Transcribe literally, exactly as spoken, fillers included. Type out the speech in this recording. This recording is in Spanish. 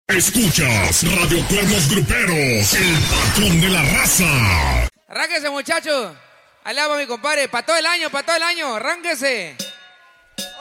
Escuchas Radio Cuernos Gruperos, el patrón de la raza. Arránquese, muchachos. Al lado, mi compadre. Para todo el año, para todo el año. Arránquese.